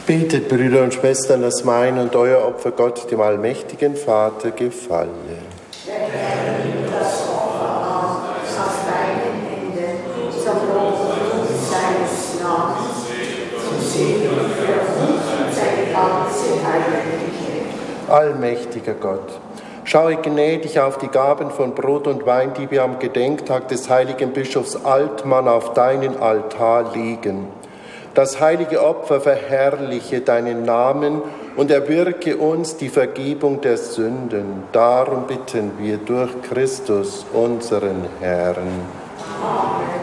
Betet, Brüder und Schwestern, dass mein und euer Opfer Gott, dem allmächtigen Vater, gefalle. Der Herr nimmt das Opfer an, aus deinen Händen, zum Lob und Ruhm seines Namens, zum Segen für uns und seine ganze Heilige. Allmächtiger Gott, schaue gnädig auf die Gaben von Brot und Wein, die wir am Gedenktag des heiligen Bischofs Altmann auf deinen Altar legen. Das heilige Opfer verherrliche deinen Namen und erwirke uns die Vergebung der Sünden. Darum bitten wir durch Christus, unseren Herrn. Amen.